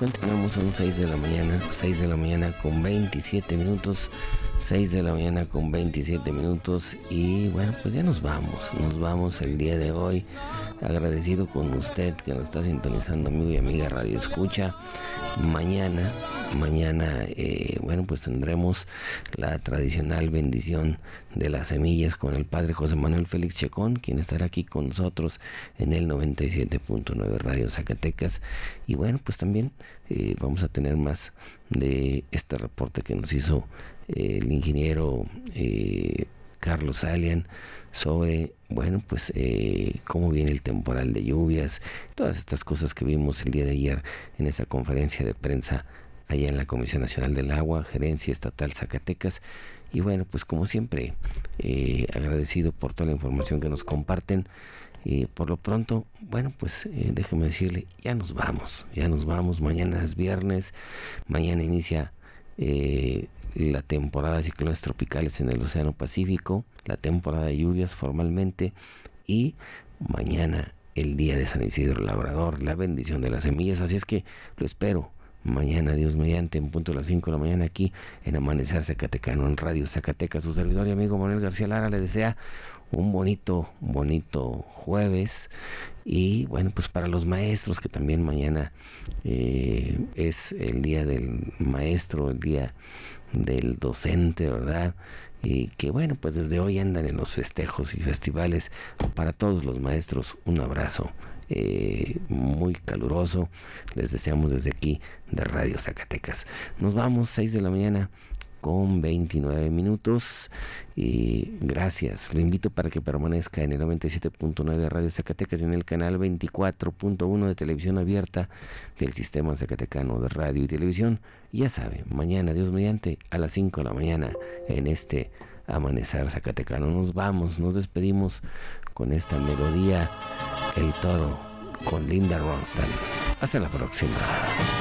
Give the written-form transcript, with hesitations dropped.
continuamos, son 6 de la mañana con 27 minutos, 6 de la mañana con 27 minutos y bueno, pues ya nos vamos el día de hoy, agradecido con usted que nos está sintonizando, amigo y amiga Radio Escucha. Mañana, bueno, pues tendremos la tradicional bendición de las semillas con el padre José Manuel Félix Chacón, quien estará aquí con nosotros en el 97.9 Radio Zacatecas. Y bueno, pues también vamos a tener más de este reporte que nos hizo el ingeniero Carlos Salian sobre, bueno, pues cómo viene el temporal de lluvias, todas estas cosas que vimos el día de ayer en esa conferencia de prensa allá en la Comisión Nacional del Agua, Gerencia Estatal Zacatecas. Y bueno, pues como siempre, agradecido por toda la información que nos comparten. Por lo pronto, bueno, pues déjeme decirle, ya nos vamos, mañana es viernes, mañana inicia la temporada de ciclones tropicales en el Océano Pacífico, la temporada de lluvias formalmente, y mañana el día de San Isidro Labrador, la bendición de las semillas. Así es que lo espero mañana, Dios mediante, en punto de las 5 de la mañana, aquí en Amanecer Zacatecano, en Radio Zacatecas. Su servidor y amigo Manuel García Lara le desea un bonito jueves. Y bueno, pues para los maestros, que también mañana es el día del maestro, el día del docente, ¿verdad? Y que bueno, pues desde hoy andan en los festejos y festivales. Para todos los maestros, un abrazo muy caluroso les deseamos desde aquí de Radio Zacatecas. Nos vamos, 6 de la mañana con 29 minutos y gracias, lo invito para que permanezca en el 97.9 de Radio Zacatecas y en el canal 24.1 de televisión abierta del Sistema Zacatecano de Radio y Televisión. Ya sabe, mañana, Dios mediante, a las 5 de la mañana en este Amanecer Zacatecano. Nos vamos, nos despedimos con esta melodía, El Toro, con Linda Ronstadt. Hasta la próxima.